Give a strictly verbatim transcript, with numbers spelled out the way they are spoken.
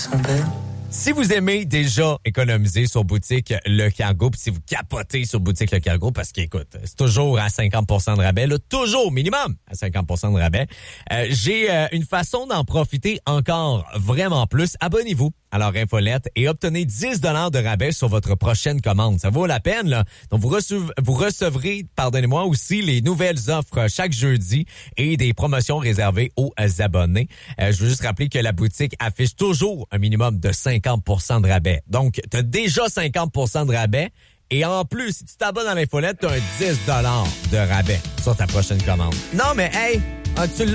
Si vous aimez déjà économiser sur Boutique Le Cargo, puis si vous capotez sur Boutique Le Cargo, parce qu'écoute, c'est toujours à cinquante pour cent de rabais, là, toujours minimum à cinquante pour cent de rabais, euh, j'ai euh, une façon d'en profiter encore vraiment plus. Abonnez-vous à leur infolette et obtenez dix dollars de rabais sur votre prochaine commande. Ça vaut la peine, là. Donc, vous, recev- vous recevrez, pardonnez-moi, aussi les nouvelles offres chaque jeudi et des promotions réservées aux abonnés. Euh, je veux juste rappeler que la boutique affiche toujours un minimum de cinquante pour cent de rabais. Donc, tu as déjà cinquante pour cent de rabais. Et en plus, si tu t'abonnes à l'infolette, tu as un dix dollars de rabais sur ta prochaine commande. Non, mais hey, tu